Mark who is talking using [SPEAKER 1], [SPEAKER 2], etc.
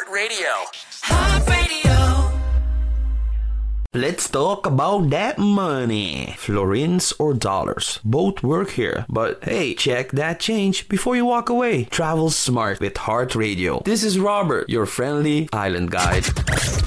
[SPEAKER 1] Radio.
[SPEAKER 2] Heart Radio.
[SPEAKER 3] Let's talk about that money. Florins or dollars, both work here. But hey, check that change before you walk away. Travel smart with Heart Radio. This is Robert, your friendly island guide.